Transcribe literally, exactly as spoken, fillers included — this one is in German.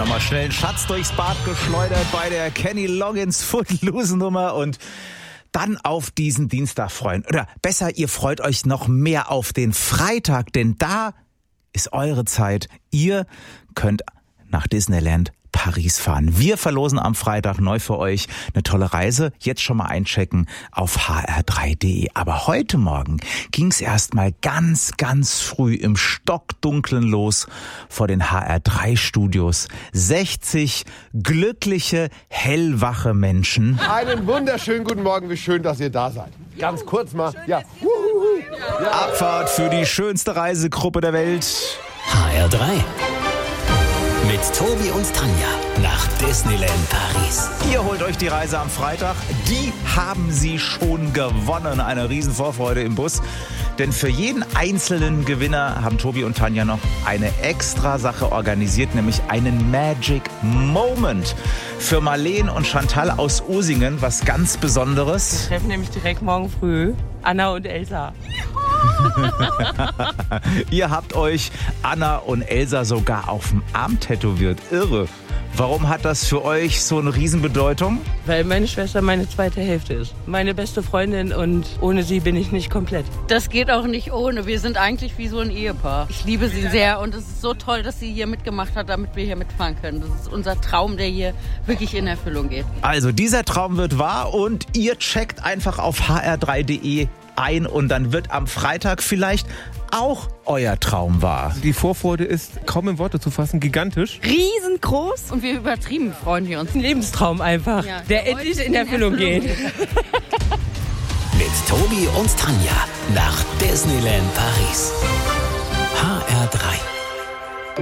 Nochmal schnell einen Schatz durchs Bad geschleudert bei der Kenny Loggins Footloose-Nummer und dann auf diesen Dienstag freuen. Oder besser, ihr freut euch noch mehr auf den Freitag, denn da ist eure Zeit. Ihr könnt nach Disneyland Paris fahren. Wir verlosen am Freitag neu für euch eine tolle Reise. Jetzt schon mal einchecken auf h r drei punkt d e. Aber heute Morgen ging es erst mal ganz, ganz früh im Stockdunklen los vor den H R drei Studios. sechzig glückliche, hellwache Menschen. Einen wunderschönen guten Morgen, wie schön, dass ihr da seid. Ganz kurz mal, ja. ja. Abfahrt für die schönste Reisegruppe der Welt. H R drei. Mit Tobi und Tanja nach Disneyland Paris. Ihr holt euch die Reise am Freitag. Die haben sie schon gewonnen. Eine riesen Vorfreude im Bus. Denn für jeden einzelnen Gewinner haben Tobi und Tanja noch eine extra Sache organisiert, nämlich einen Magic Moment. Für Marleen und Chantal aus Usingen was ganz Besonderes. Wir treffen nämlich direkt morgen früh Anna und Elsa. Ihr habt euch Anna und Elsa sogar auf dem Arm tätowiert. Irre. Warum hat das für euch so eine Riesenbedeutung? Weil meine Schwester meine zweite Hälfte ist. Meine beste Freundin und ohne sie bin ich nicht komplett. Das geht auch nicht ohne. Wir sind eigentlich wie so ein Ehepaar. Ich liebe sie sehr und es ist so toll, dass sie hier mitgemacht hat, damit wir hier mitfahren können. Das ist unser Traum, der hier wirklich in Erfüllung geht. Also dieser Traum wird wahr und ihr checkt einfach auf h r drei punkt d e ein und dann wird am Freitag vielleicht auch euer Traum wahr. Die Vorfreude ist kaum in Worte zu fassen, gigantisch. Riesengroß und wir übertrieben freuen wir uns. Ein Lebstraum einfach, ja, der endlich in Erfüllung geht. Mit Tobi und Tanja nach Disneyland Paris. H R drei.